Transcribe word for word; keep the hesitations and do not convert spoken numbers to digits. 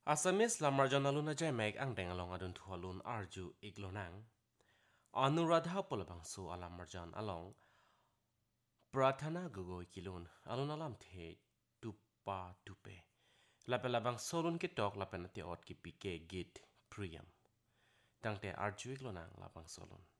Asamis lamarjan alun ajay meg ang deng along adun tuhalun arju iglonang. Anuradha polabang su alamarjan along. Prathana gugoy kilun alun alam the tupa tupe. Lapelabang solun kitok lapenati ot ki pike git priyam. Tangte arju iglonang lapang solun.